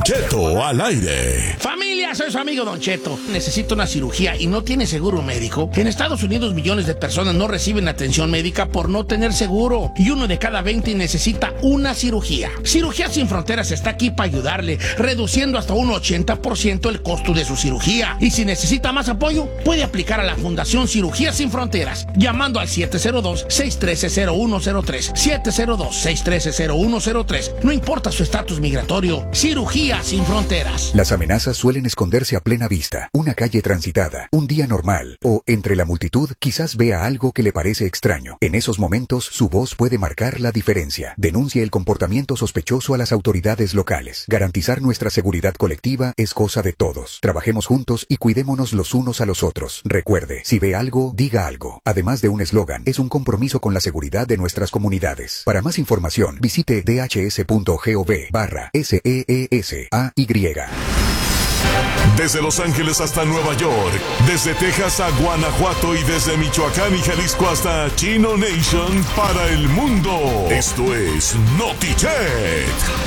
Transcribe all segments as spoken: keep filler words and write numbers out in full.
Cheto al aire. Familia, soy su amigo Don Cheto. Necesito una cirugía y no tiene seguro médico. En Estados Unidos millones de personas no reciben atención médica por no tener seguro. Y uno de cada veinte necesita una cirugía. Cirugía Sin Fronteras está aquí para ayudarle, reduciendo hasta un ochenta por ciento el costo de su cirugía. Y si necesita más apoyo, puede aplicar a la Fundación Cirugía Sin Fronteras, llamando al siete cero dos, seis uno tres, cero uno cero tres. siete cero dos, seis uno tres, cero uno cero tres. No importa su estatus migratorio. Cirugía Sin Fronteras. Las amenazas suelen esconderse a plena vista. Una calle transitada, un día normal, o entre la multitud quizás vea algo que le parece extraño. En esos momentos, su voz puede marcar la diferencia. Denuncie el comportamiento sospechoso a las autoridades locales. Garantizar nuestra seguridad colectiva es cosa de todos. Trabajemos juntos y cuidémonos los unos a los otros. Recuerde, si ve algo, diga algo. Además de un eslogan, es un compromiso con la seguridad de nuestras comunidades. Para más información, visite d h s punto gov barra S E E S A Y. Desde Los Ángeles hasta Nueva York, desde Texas a Guanajuato y desde Michoacán y Jalisco hasta Chino Nation para el mundo. Esto es NotiChet.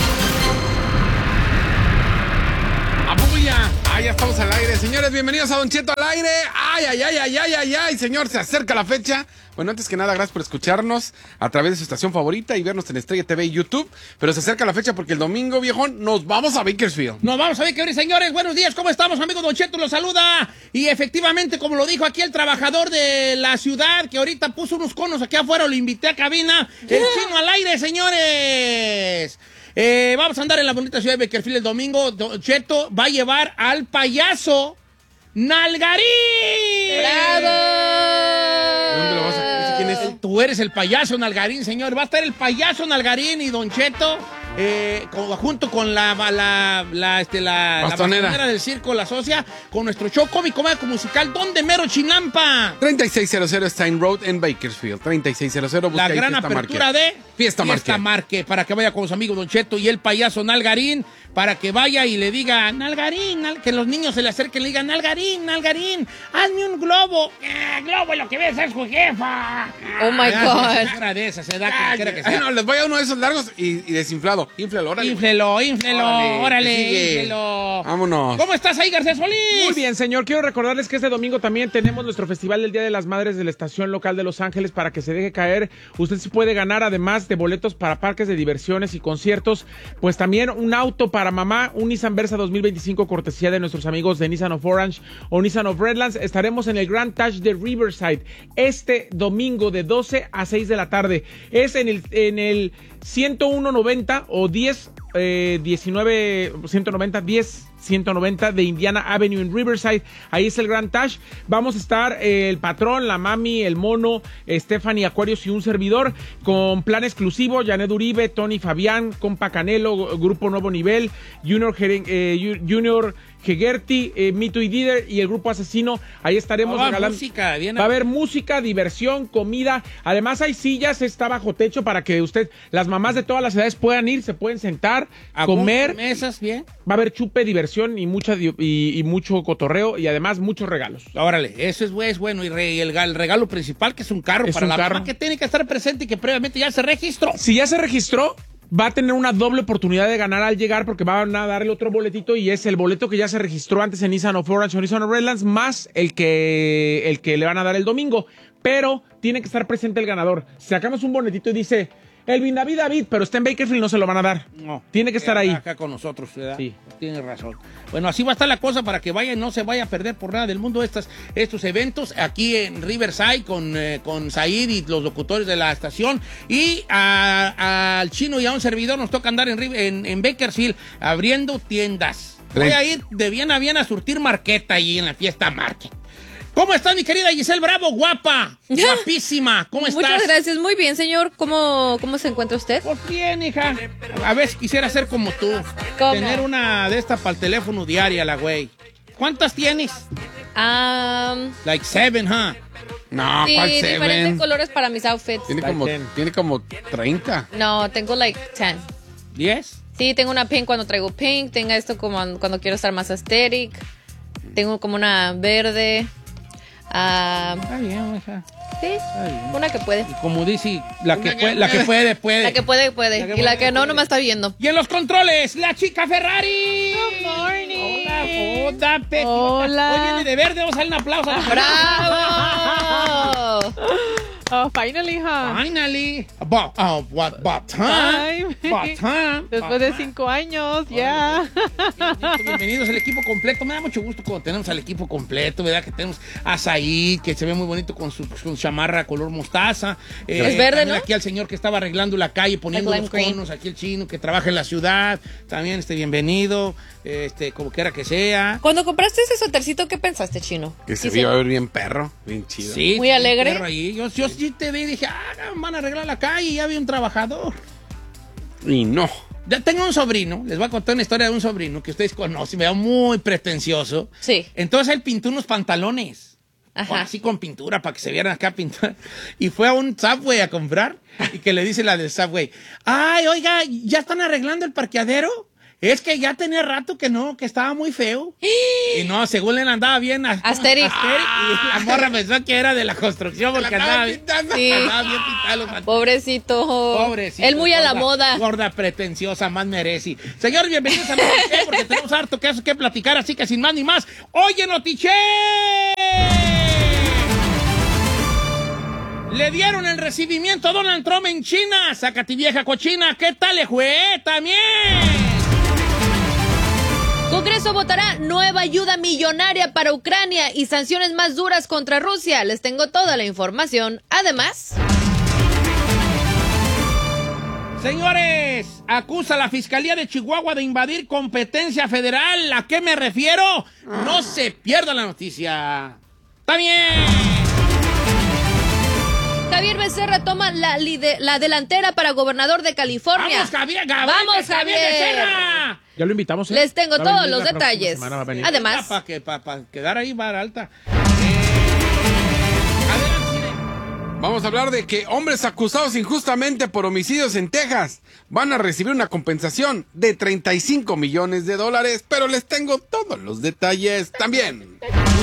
¡Abuya! Ah, ya estamos al aire. Señores, bienvenidos a Don Cheto al aire. ¡Ay, ay, ay, ay, ay, ay, ay! Señor, se acerca la fecha. Bueno, antes que nada, gracias por escucharnos a través de su estación favorita y vernos en Estrella T V y YouTube. Pero se acerca la fecha porque el domingo, viejón, nos vamos a Bakersfield. Nos vamos a Bakersfield, señores. Buenos días, ¿cómo estamos? Amigo Don Cheto los saluda. Y efectivamente, como lo dijo aquí el trabajador de la ciudad, que ahorita puso unos conos aquí afuera, lo invité a cabina. El Chino al aire, señores. Eh, vamos a andar en la bonita ciudad de Bakersfield el domingo. Don Cheto va a llevar al payaso Nalgarín. ¡Bravo! ¿Dónde lo vas a...? ¿Quién es? Tú eres el payaso Nalgarín, señor. Va a estar el payaso Nalgarín y Don Cheto eh, con, junto con la la, la, este, la, bastonera. la bastonera del circo La Socia, con nuestro show cómico mágico musical. ¿Dónde mero, Chinampa? treinta y seis cero cero Stein Road en Bakersfield. treinta y seis cero cero. La gran Fiesta apertura Market. de Fiesta, Fiesta Market. Market, para que vaya con su amigo Don Cheto y el payaso Nalgarín, para que vaya y le diga, Nalgarín, Nal-", que los niños se le acerquen y le digan, Nalgarín, Nalgarín, hazme un globo. Eh, globo, lo que ves es su jefa. Oh my Ah, God. Una de esas, se da Ay, que quiera que ay, sea. no, les voy a uno de esos largos y, y desinflado. Inflalo, órale. Inflelo, inflelo, Órale, órale, que sigue. inflelo. Vámonos. ¿Cómo estás ahí, García Solís? Muy bien, señor. Quiero recordarles que este domingo también tenemos nuestro Festival del Día de las Madres de la Estación Local de Los Ángeles para que se deje caer. Usted se puede ganar, además de boletos para parques de diversiones y conciertos, pues también un auto para mamá, un Nissan Versa dos mil veinticinco cortesía de nuestros amigos de Nissan of Orange o Nissan of Redlands. Estaremos en el Grand Touch de Riverside este domingo de doce a seis de la tarde. Es en el, en el ciento uno noventa o diez, eh, diecinueve, ciento noventa, diez, ciento noventa de Indiana Avenue en Riverside. Ahí es el Grand Touch. Vamos a estar eh, el patrón, la mami, el mono, Stephanie Aquarius y un servidor con plan exclusivo, Janet Uribe, Tony Fabián, Compa Canelo, Grupo Nuevo Nivel, Junior, eh, Junior Hegerty, eh, Mito y Dider y el Grupo Asesino. Ahí estaremos Oh, regalando. música, bien. Va a haber música, diversión, comida. Además hay sillas, está bajo techo para que usted, las mamás de todas las edades puedan ir, se pueden sentar, A comer. gusto, mesas, bien. Va a haber chupe, diversión y mucha di- y, y mucho cotorreo y además muchos regalos. Órale, eso es, bu- es bueno. Y re- el, el regalo principal, que es un carro Es para un la carro. mamá, que tiene que estar presente y que previamente ya se registró. Si ya se registró, va a tener una doble oportunidad de ganar al llegar porque van a darle otro boletito y es el boleto que ya se registró antes en Nissan of Orange o Nissan of Redlands más el que, el que le van a dar el domingo. Pero tiene que estar presente el ganador. Si sacamos un boletito y dice Elvin David David, pero está en Bakersfield, no se lo van a dar. No. Tiene que estar ahí. Acá con nosotros, ¿verdad? Sí. Tienes razón. Bueno, así va a estar la cosa para que vaya y no se vaya a perder por nada del mundo estas, estos eventos aquí en Riverside con, eh, con Said y los locutores de la estación. Y a- al Chino y a un servidor nos toca andar en, Ri- en, en Bakersfield abriendo tiendas. Voy a ir de bien a bien a surtir marqueta ahí en la Fiesta Market. ¿Cómo estás, mi querida Giselle Bravo? Guapa, guapísima. ¿Cómo estás? Muchas gracias, muy bien, señor. ¿Cómo, cómo se encuentra usted? Pues bien, hija. A ver si quisiera ser como tú. ¿Cómo? Tener una de estas para el teléfono diaria, la güey. ¿Cuántas tienes? Um, Like seven, huh? No, sí, ¿cuál diferentes seven? colores para mis outfits. Tiene Like como, ten. tiene como treinta. No, tengo like ten. ¿Diez? Sí, tengo una pink cuando traigo pink, tengo esto como cuando quiero estar más aesthetic. Tengo como una verde. Ah, Está bien, hija. sí, una que puede. Y como dice, la que, puede, la que puede, puede. La que puede, puede. La que Y la puede, que no, puede. no me está viendo. Y en los controles, la chica Ferrari. morning. Hola, hola, Pepe. Hola. Hoy viene de verde, vamos a darle un aplauso. ¡Bravo! Oh, finally, huh? Finally. About, oh, what, about time. Time. About time. Después de cinco años, ya. Yeah. Bienvenidos al equipo completo. Me da mucho gusto cuando tenemos al equipo completo, ¿verdad? Que tenemos a Said, que se ve muy bonito con su, con su chamarra color mostaza. Eh, es verde, ¿no? Aquí al señor que estaba arreglando la calle, poniendo El los lime conos. Aquí el chino que trabaja en la ciudad. También, este, bienvenido. Este, como quiera que sea. Cuando compraste ese suétercito, ¿qué pensaste, Chino? Que se Sí, iba a ver bien perro, bien chido. Sí, Muy sí, alegre. perro ahí. Yo, yo sí te vi y dije, ah, van a arreglar la calle y ya vi un trabajador. Y no. Ya tengo un sobrino, les voy a contar una historia de un sobrino que ustedes conocen, me da muy pretencioso. Sí. Entonces él pintó unos pantalones. Ajá. Así con pintura, para que se vieran acá pintura. Y fue a un Subway a comprar. Y que le dice la del Subway, ay, oiga, ¿ya están arreglando el parqueadero? Es que ya tenía rato que no, que estaba muy feo. Y no, según él andaba bien. Asterix. Y la morra pensó que era de la construcción porque la andaba, estaba pintando. Sí. andaba bien pintado los pantalones. Pobrecito. Pobrecito. Él muy a la gorda, moda. Gorda, pretenciosa, más merece. Señores, bienvenidos a Notiche, porque tenemos harto que, que platicar, así que sin más ni más, ¡oye, Notiche! Le dieron el recibimiento a Donald Trump en China. Sácate, vieja cochina, ¿qué tal le fue? También. Congreso votará nueva ayuda millonaria para Ucrania y sanciones más duras contra Rusia. Les tengo toda la información. Además... Señores, acusa a la Fiscalía de Chihuahua de invadir competencia federal. ¿A qué me refiero? No se pierda la noticia. ¡Está bien! Javier Becerra toma la, lide- la delantera para gobernador de California. ¡Vamos, Javier! ¡Vamos, Javier! Becerra! Ya lo invitamos. ¿eh? Les tengo Va a todos venir los la próxima detalles. semana, va a venir. Además... Para que, pa, pa quedar ahí vara alta. Eh, adelante, Cine. Vamos a hablar de que hombres acusados injustamente por homicidios en Texas van a recibir una compensación de treinta y cinco millones de dólares, pero les tengo todos los detalles también.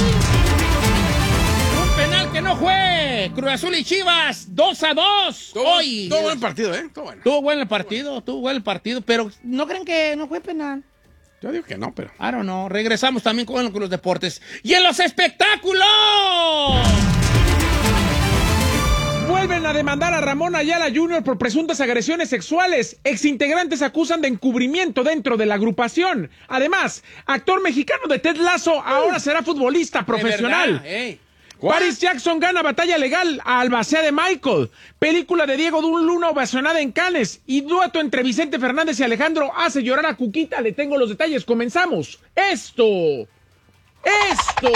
Un penal que no fue. Cruz Azul y Chivas, dos a dos. Todo, Hoy. todo buen partido, ¿eh? Todo bueno. Estuvo bueno el partido, estuvo bueno el partido, pero ¿no creen que no fue penal? Yo digo que no, pero... I don't know. Regresamos también con, con los deportes. ¡Y en los espectáculos! Vuelven a demandar a Ramón Ayala junior por presuntas agresiones sexuales. Exintegrantes acusan de encubrimiento dentro de la agrupación. Además, actor mexicano de Ted Lasso ahora será futbolista profesional. De verdad, ey. Paris Jackson gana batalla legal a Albacea de Michael. Película de Diego Luna ovacionada en Cannes. Y dueto entre Vicente Fernández y Alejandro hace llorar a Cuquita. Le tengo los detalles. Comenzamos. Esto. Esto.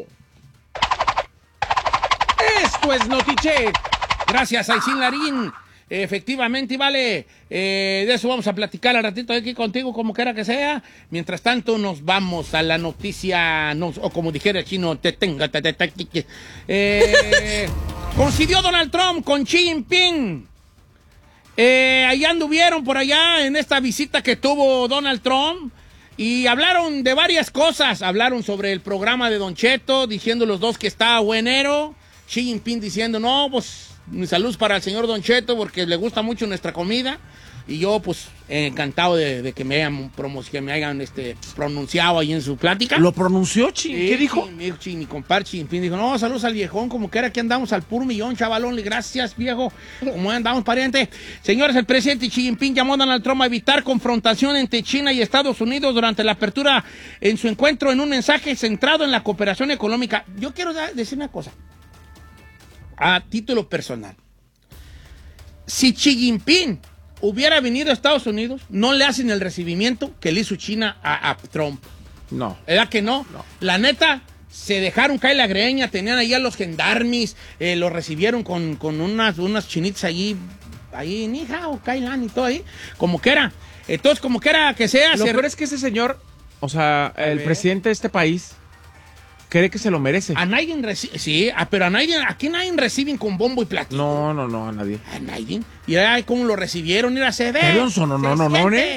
Esto es Notiche. Gracias, Aisin Larín. Efectivamente, y vale, eh, de eso vamos a platicar al ratito aquí contigo, como quiera que sea. Mientras tanto, nos vamos a la noticia, nos, o como dijera el chino, te tenga, te, te, te, te, eh, coincidió Donald Trump con Xi Jinping. Eh, allá anduvieron por allá en esta visita que tuvo Donald Trump y hablaron de varias cosas. Hablaron sobre el programa de Don Cheto, diciendo los dos que está buenero. Xi Jinping diciendo, no, pues... mi salud para el señor Don Cheto porque le gusta mucho nuestra comida y yo pues encantado de, de que me hayan, promo, que me hayan este, pronunciado ahí en su plática. ¿Lo pronunció, Chi? Sí, ¿Qué dijo? Sí, mi, chi, mi compadre Xi Jinping dijo, no, saludos al viejón, como que era que andamos al puro millón, chavalón, y gracias, viejo, como andamos, pariente. Señores, el presidente Xi Jinping llamó a Donald Trump a evitar confrontación entre China y Estados Unidos durante la apertura en su encuentro en un mensaje centrado en la cooperación económica. Yo quiero decir una cosa. A título personal, si Xi Jinping hubiera venido a Estados Unidos, no le hacen el recibimiento que le hizo China a, a Trump. No. ¿Verdad que no? No. La neta, se dejaron caer la greña, tenían ahí a los gendarmes, eh, lo recibieron con, con unas, unas chinitas allí, ahí, ni hao, Kailan y todo ahí, como que era. Entonces, como que era que sea... Lo se... peor es que ese señor, o sea, A el ver. presidente de este país, cree que se lo merece. A nadie recibe, sí, ah, pero a nadie, aquí nadie reciben con bombo y platillo. No, no, no, a nadie. A nadie. Y ay, cómo lo recibieron, mira, se ve. Pero eso no, se no, no, no, siente. ¿eh?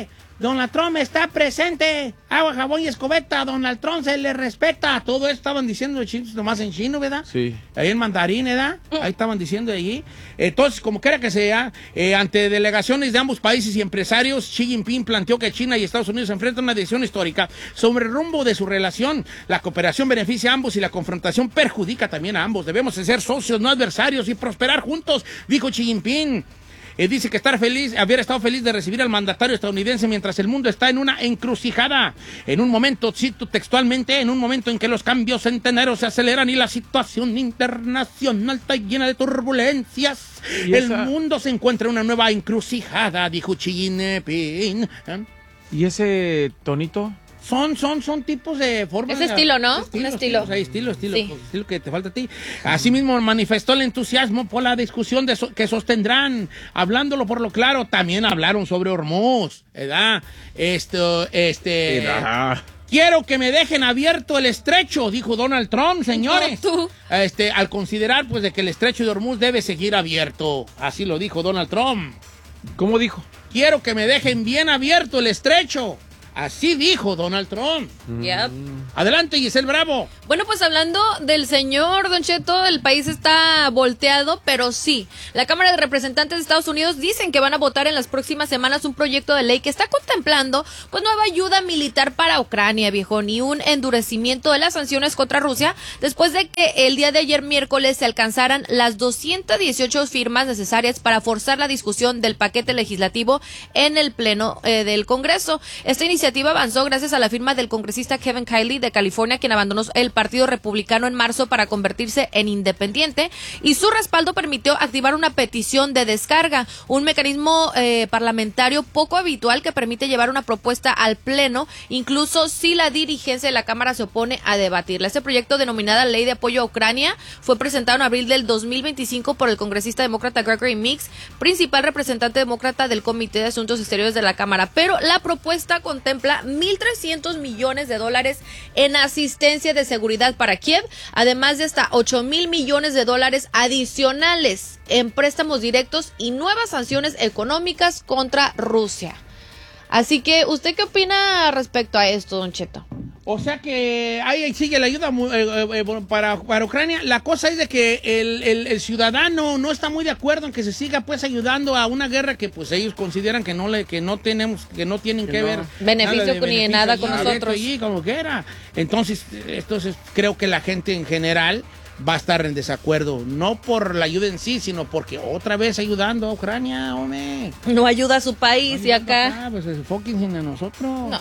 Donald Trump está presente. Agua, jabón y escobeta. Donald Trump se le respeta. Todo eso estaban diciendo nomás en chino, ¿verdad? Sí. Ahí en mandarín, ¿verdad? Ahí estaban diciendo allí. Entonces, como quiera que sea, eh, ante delegaciones de ambos países y empresarios, Xi Jinping planteó que China y Estados Unidos se enfrentan a una decisión histórica sobre el rumbo de su relación. La cooperación beneficia a ambos y la confrontación perjudica también a ambos. Debemos de ser socios, no adversarios, y prosperar juntos, dijo Xi Jinping. Eh, dice que estar feliz, haber estado feliz de recibir al mandatario estadounidense mientras el mundo está en una encrucijada. En un momento, cito textualmente, en un momento en que los cambios centenarios se aceleran y la situación internacional está llena de turbulencias. El esa... mundo se encuentra en una nueva encrucijada, dijo Xi Jinping. ¿Eh? ¿Y ese tonito? Son, son, son tipos de formas. Ese estilo, ¿no? Estilo, Un estilo. Estilo, hay estilo, estilo, Sí. estilo que te falta a ti. Asimismo, manifestó el entusiasmo por la discusión de so, que sostendrán. Hablándolo por lo claro, también hablaron sobre Hormuz, ¿verdad? Esto, este... Mira. Quiero que me dejen abierto el estrecho, dijo Donald Trump, señores. No, tú. Este, al considerar, pues, de que el estrecho de Hormuz debe seguir abierto. Así lo dijo Donald Trump. ¿Cómo dijo? Quiero que me dejen bien abierto el estrecho. Así dijo Donald Trump. Yep. Adelante, Giselle Bravo. Bueno, pues hablando del señor Don Cheto, el país está volteado, pero sí. La Cámara de Representantes de Estados Unidos dicen que van a votar en las próximas semanas un proyecto de ley que está contemplando pues nueva ayuda militar para Ucrania, viejo, ni un endurecimiento de las sanciones contra Rusia, después de que el día de ayer miércoles se alcanzaran las doscientas dieciocho firmas necesarias para forzar la discusión del paquete legislativo en el Pleno eh, del Congreso. Esta iniciativa avanzó gracias a la firma del congresista Kevin Kiley de California, quien abandonó el Partido Republicano en marzo para convertirse en independiente, y su respaldo permitió activar una petición de descarga, un mecanismo eh, parlamentario poco habitual que permite llevar una propuesta al Pleno, incluso si la dirigencia de la Cámara se opone a debatirla. Este proyecto, denominada Ley de Apoyo a Ucrania, fue presentado en abril del dos mil veinticinco por el congresista demócrata Gregory Meeks, principal representante demócrata del Comité de Asuntos Exteriores de la Cámara, pero la propuesta contempla mil trescientos millones de dólares en asistencia de seguridad para Kiev, además de hasta ocho mil millones de dólares adicionales en préstamos directos y nuevas sanciones económicas contra Rusia. Así que, ¿usted qué opina respecto a esto, Don Cheto? O sea que ahí sigue la ayuda eh, eh, para, para Ucrania. La cosa es de que el, el, el ciudadano no está muy de acuerdo en que se siga pues ayudando a una guerra que pues ellos consideran que no le que no tenemos que no tienen que, que no. ver beneficio nada con ni nada con nosotros. Allí, como quiera. Entonces, entonces creo que la gente en general va a estar en desacuerdo, no por la ayuda en sí, sino porque otra vez ayudando a Ucrania, hombre. No ayuda a su país no y acá. acá pues enfóquense en nosotros. No.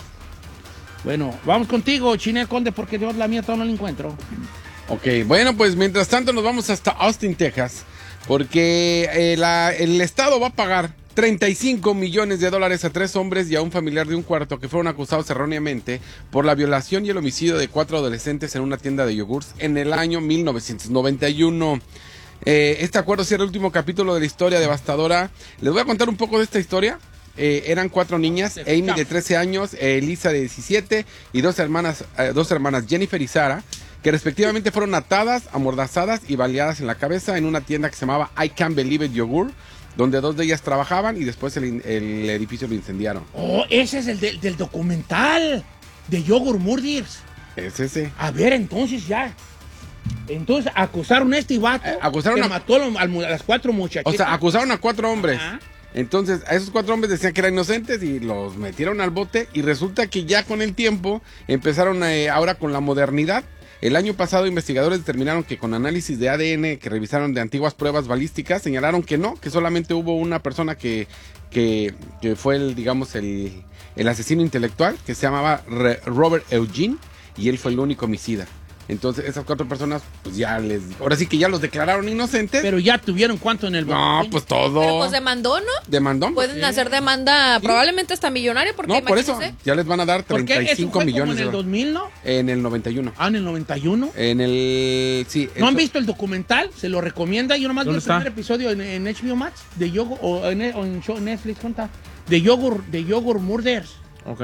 Bueno, vamos contigo, Chinel Conde, porque yo la mía todavía no la encuentro. Ok, bueno, pues mientras tanto nos vamos hasta Austin, Texas, porque eh, la, el Estado va a pagar treinta y cinco millones de dólares a tres hombres y a un familiar de un cuarto que fueron acusados erróneamente por la violación y el homicidio de cuatro adolescentes en una tienda de yogurts en el año mil novecientos noventa y uno. Eh, este acuerdo cierra el último capítulo de la historia devastadora. Les voy a contar un poco de esta historia. Eh, eran cuatro niñas, Amy de trece años, eh, Elisa de diecisiete y dos hermanas, eh, dos hermanas Jennifer y Sara, que respectivamente fueron atadas, amordazadas y baleadas en la cabeza en una tienda que se llamaba I Can't Believe It Yogurt, donde dos de ellas trabajaban y después el, el edificio lo incendiaron. Oh, ese es el de, del documental de Yogurt Murders. Es ese. A ver, entonces ya. Entonces acusaron a este vato eh, acusaron que a... mató a, a las cuatro muchachitas. O sea, acusaron a cuatro hombres. Ajá. Entonces, a esos cuatro hombres decían que eran inocentes y los metieron al bote, y resulta que ya con el tiempo empezaron eh, ahora con la modernidad. El año pasado investigadores determinaron que con análisis de A D N que revisaron de antiguas pruebas balísticas señalaron que no, que solamente hubo una persona que, que, que fue el, digamos, el, el asesino intelectual, que se llamaba Re- Robert Eugene, y él fue el único homicida. Entonces esas cuatro personas pues ya les, ahora sí que ya los declararon inocentes. Pero ya tuvieron cuánto en el bote. No, pues todo. Pero pues demandó, ¿no? Demandó. Pueden Sí. hacer demanda, Sí. probablemente hasta millonaria, porque No, por eso imagínense. ya les van a dar ¿Por qué? treinta y Eso cinco fue millones como en de el dos mil, ¿no? En el noventa y uno. Ah, en el noventa y uno. En el sí. ¿No han eso- visto el documental? Se lo recomienda. Yo nomás vi el ¿Dónde está? primer episodio en, en H B O Max de Yogur o en, o en show, Netflix, ¿cuánta? De Yogur, de Yogur Murders. Ok.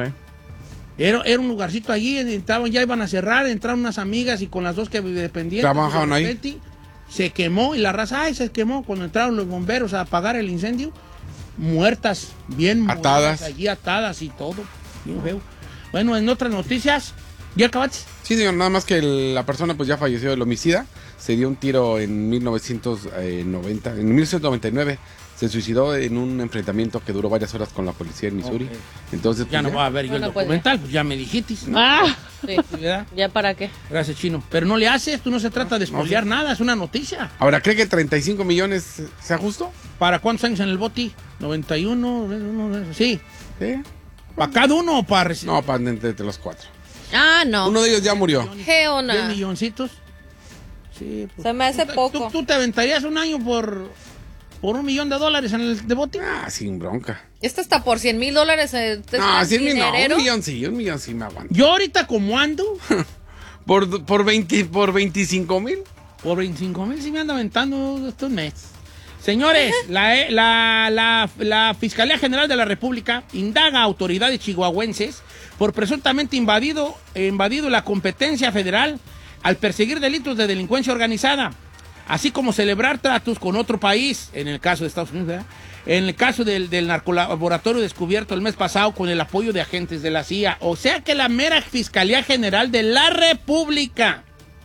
Era, era un lugarcito allí, entraban, ya iban a cerrar, entraron unas amigas y con las dos que dependían. Trabajaban ahí. Se quemó y la raza, ay, se quemó. Cuando entraron los bomberos a apagar el incendio, muertas, bien Atadas. muertas, allí atadas y todo. Bien feo. Bueno, en otras noticias, ¿ya acabaste? Sí, señor, nada más que el- la persona pues ya falleció del homicida. Se dio un tiro en mil novecientos noventa, en mil novecientos noventa y nueve. Se suicidó en un enfrentamiento que duró varias horas con la policía en Missouri. Ok. Entonces, Ya pues, no va a ver yo Bueno, el pues, documental, pues ya me dijiste. Ah, Sí. ¿Verdad? ¿Ya para qué? Gracias, Chino. Pero no le haces, tú no se trata de espolear nada, es una noticia. Ahora, ¿cree que treinta y cinco millones sea justo? ¿Para cuántos años en el boti? noventa y uno, sí. Sí. ¿Para cada uno o para recibir? No, para entre, entre los cuatro. Ah, no. Uno de ellos ya murió. diez Geona. milloncitos. Sí, pues, Se me hace ¿tú- poco. ¿tú, tú te aventarías un año por, por un millón de dólares en el de boti? Ah, sin bronca. Esto está por cien mil dólares. eh, ¿te No, suena cien mil no, dinerero? un millón sí, un millón sí me aguanto. Yo ahorita como ando, Por, por, veinte, por veinticinco mil. por veinticinco mil sí me ando aventando estos meses. Señores, la, eh, la, la, la Fiscalía General de la República indaga a autoridades chihuahuenses por presuntamente invadido, invadido la competencia federal al perseguir delitos de delincuencia organizada, así como celebrar tratos con otro país, en el caso de Estados Unidos, ¿verdad? En el caso del, del narcolaboratorio descubierto el mes pasado con el apoyo de agentes de la C I A. O sea que la mera Fiscalía General de la República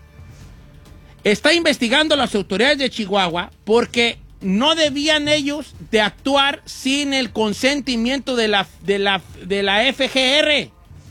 está investigando a las autoridades de Chihuahua porque no debían ellos de actuar sin el consentimiento de la, de la, de la F G R.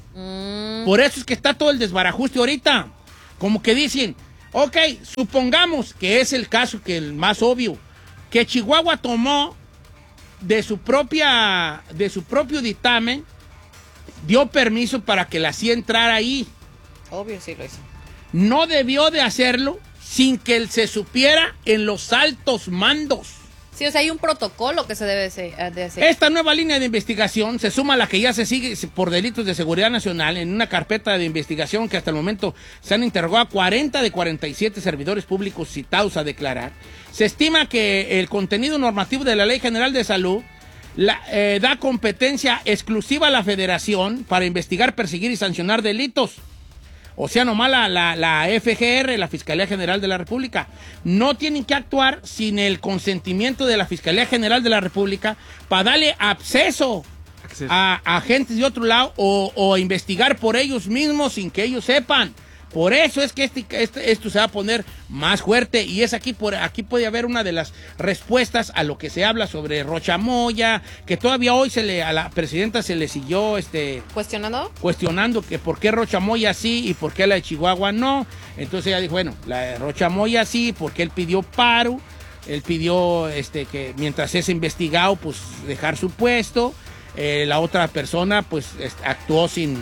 Mm, Por eso es que está todo el desbarajuste ahorita. Como que dicen, ok, supongamos que es el caso que el más obvio, que Chihuahua tomó de su propia, de su propio dictamen, dio permiso para que la C I A entrara ahí. obvio, sí lo hizo. No debió de hacerlo sin que él se supiera en los altos mandos. Sí, o sea, hay un protocolo que se debe se- de hacer. Esta nueva línea de investigación se suma a la que ya se sigue por delitos de seguridad nacional en una carpeta de investigación que hasta el momento se han interrogado a cuarenta de cuarenta y siete servidores públicos citados a declarar. Se estima que el contenido normativo de la Ley General de Salud la, eh, da competencia exclusiva a la Federación para investigar, perseguir y sancionar delitos. O sea, nomás la, la, la F G R, la Fiscalía General de la República, no tienen que actuar sin el consentimiento de la Fiscalía General de la República para darle acceso Acceso. a, a agentes de otro lado o, o investigar por ellos mismos sin que ellos sepan. Por eso es que este, este- esto se va a poner más fuerte y es aquí, por, aquí puede haber una de las respuestas a lo que se habla sobre Rocha Moya, que todavía hoy se le, a la presidenta se le siguió este, ¿Cuestionando? cuestionando que por qué Rocha Moya sí y por qué la de Chihuahua no. Entonces ella dijo, bueno, la de Rocha Moya sí, porque él pidió paro, él pidió este, que mientras es investigado, pues dejar su puesto. Eh, la otra persona, pues est- actuó sin,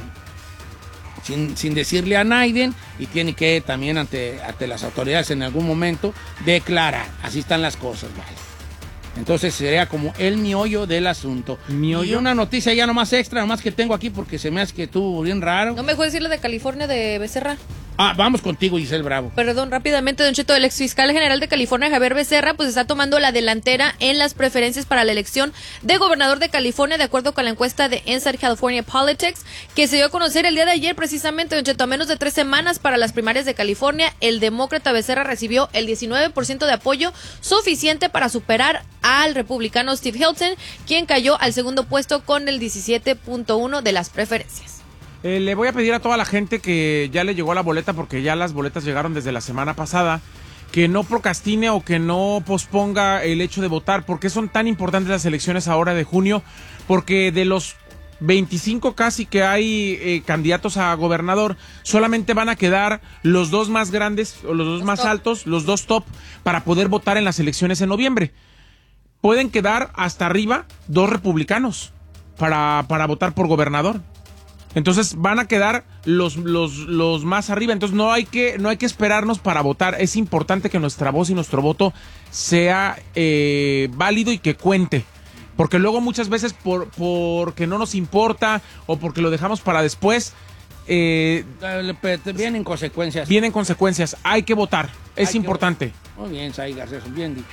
sin, sin decirle a Naiden y tiene que también ante, ante las autoridades en algún momento declarar. Así están las cosas, vale. Entonces sería como el miollo del asunto. ¿Miollo? Y una noticia ya nomás extra, nomás que tengo aquí porque se me hace que estuvo bien raro. ¿No me dejó decir la de California de Becerra? Ah, vamos contigo, Giselle Bravo. Perdón, rápidamente, Don Cheto, el exfiscal general de California, Javier Becerra, pues está tomando la delantera en las preferencias para la elección de gobernador de California, de acuerdo con la encuesta de Inside California Politics, que se dio a conocer el día de ayer, precisamente, Don Cheto, a menos de tres semanas para las primarias de California, el demócrata Becerra recibió el diecinueve por ciento de apoyo suficiente para superar al republicano Steve Hilton, quien cayó al segundo puesto con el diecisiete punto uno de las preferencias. Eh, le voy a pedir a toda la gente que ya le llegó la boleta, porque ya las boletas llegaron desde la semana pasada, que no procrastine o que no posponga el hecho de votar. ¿Por qué son tan importantes las elecciones ahora de junio? Porque de los veinticinco casi que hay eh, candidatos a gobernador, solamente van a quedar los dos más grandes o los dos Los más top. altos, los dos top, para poder votar en las elecciones en noviembre. Pueden quedar hasta arriba dos republicanos para, para votar por gobernador. Entonces van a quedar los, los, los más arriba. Entonces no hay que, no hay que esperarnos para votar. Es importante que nuestra voz y nuestro voto sea eh, válido y que cuente. Porque luego muchas veces por porque no nos importa o porque lo dejamos para después, eh, Eh, pe- Vienen consecuencias. vienen consecuencias. Hay que votar. Es Hay que importante. Muy bien, Sai Garcés, bien dicho.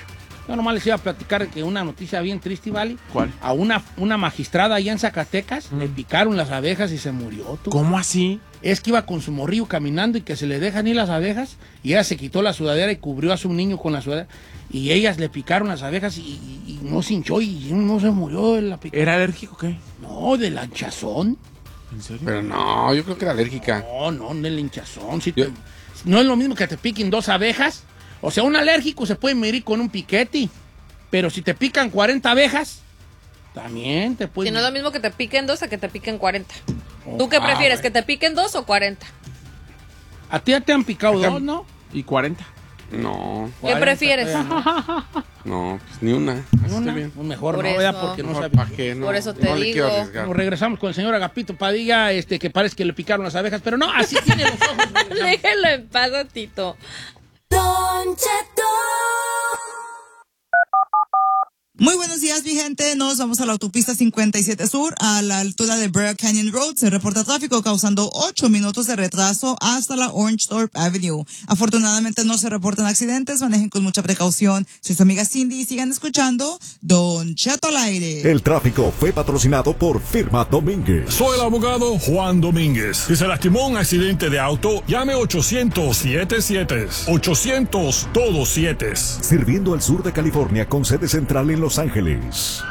Yo nomás les iba a platicar que una noticia bien triste, ¿vale? ¿Cuál? A una, una magistrada allá en Zacatecas le picaron las abejas y se murió. ¿Tú? ¿Cómo así? Es que iba con su morrillo caminando y que se le dejan ir las abejas y ella se quitó la sudadera y cubrió a su niño con la sudadera y ellas le picaron las abejas y, y, y no se hinchó y no se murió de la picada. ¿Era alérgico o qué? No, de la hinchazón. ¿En serio? Pero no, yo creo que era alérgica. No, no, de la hinchazón. Si Yo- te- no es lo mismo que te piquen dos abejas. O sea, un alérgico se puede medir con un piquete. Pero si te pican cuarenta abejas, también te puede... Si no es lo mismo que te piquen dos a que te piquen cuarenta. ¿Tú qué Ah, prefieres, bueno. que te piquen dos o cuarenta? A ti ya te han picado Acá- dos, ¿no? ¿Y cuarenta? No, ¿Qué prefieres? Eh, no. no, pues ni una. Así Una, estoy bien. pues mejor Por no, ¿verdad? eso. Porque no Mejor, sabe. ¿pa' qué? No, Por eso te no le quiero digo. arriesgar. Nos regresamos con el señor Agapito Padilla, este, que parece que le picaron las abejas, pero no, así tiene los ojos. Regresamos. Déjalo en paz, a Tito. Don Cheto. Muy buenos días, mi gente. Nos vamos a la autopista cincuenta y siete Sur, a la altura de Brea Canyon Road. Se reporta tráfico causando ocho minutos de retraso hasta la Orange Thorpe Avenue. Afortunadamente no se reportan accidentes. Manejen con mucha precaución. Soy su amiga Cindy y sigan escuchando Don Cheto al aire. El tráfico fue patrocinado por Firma Domínguez. Soy el abogado Juan Domínguez. Si se lastimó en un accidente de auto, llame ochocientos siete siete. ochocientos todos siete. Sirviendo al sur de California con sede central en Los Ángeles.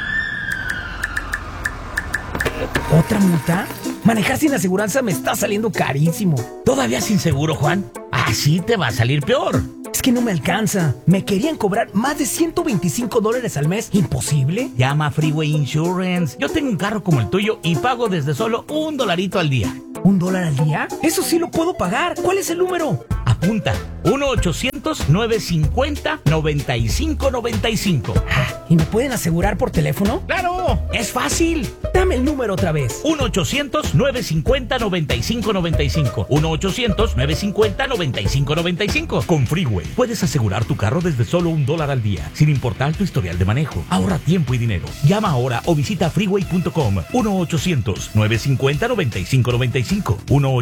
¿Otra multa? Manejar sin aseguranza me está saliendo carísimo. ¿Todavía sin seguro, Juan? Así te va a salir peor. Es que no me alcanza. Me querían cobrar más de ciento veinticinco dólares al mes. ¿Imposible? Llama a Freeway Insurance. Yo tengo un carro como el tuyo y pago desde solo un dolarito al día. ¿Un dólar al día? Eso sí lo puedo pagar. ¿Cuál es el número? Apunta. uno ochocientos nueve cincuenta noventa y cinco noventa y cinco. Ah, ¿y me pueden asegurar por teléfono? ¡Claro! ¡Es fácil! Dame el número otra vez. uno ochocientos nueve cincuenta noventa y cinco noventa y cinco. uno ochocientos nueve cincuenta noventa y cinco noventa y cinco. Con Freeway puedes asegurar tu carro desde solo un dólar al día, sin importar tu historial de manejo. Ahorra tiempo y dinero. Llama ahora o visita freeway punto com. uno ochocientos nueve cincuenta noventa y cinco noventa y cinco. uno